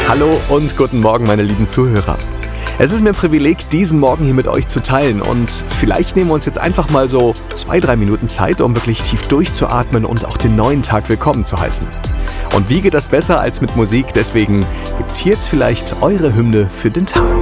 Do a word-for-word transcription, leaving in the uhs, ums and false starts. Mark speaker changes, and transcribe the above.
Speaker 1: Hallo und guten Morgen, meine lieben Zuhörer. Es ist mir ein Privileg, diesen Morgen hier mit euch zu teilen und vielleicht nehmen wir uns jetzt einfach mal so zwei, drei Minuten Zeit, um wirklich tief durchzuatmen und auch den neuen Tag willkommen zu heißen. Und wie geht das besser als mit Musik? Deswegen gibt's hier jetzt vielleicht eure Hymne für den Tag.